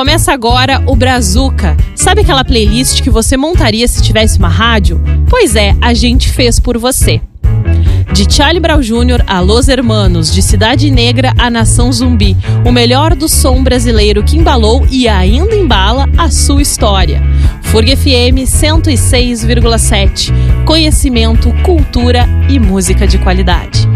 Começa agora o Brazuca. Sabe aquela playlist que você montaria se tivesse uma rádio? Pois é, a gente fez por você. De Charlie Brown Jr. a Los Hermanos, de Cidade Negra a Nação Zumbi, o melhor do som brasileiro que embalou e ainda embala a sua história. FURG FM 106,7. Conhecimento, cultura e música de qualidade.